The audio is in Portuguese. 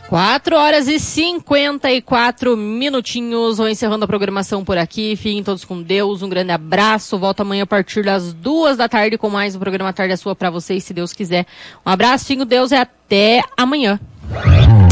4h54. Vou encerrando a programação por aqui. Fiquem todos com Deus. Um grande abraço. Volto amanhã a partir das 14h com mais um programa Tarde é Sua pra vocês, se Deus quiser. Um abraço, fiquem com Deus e até amanhã.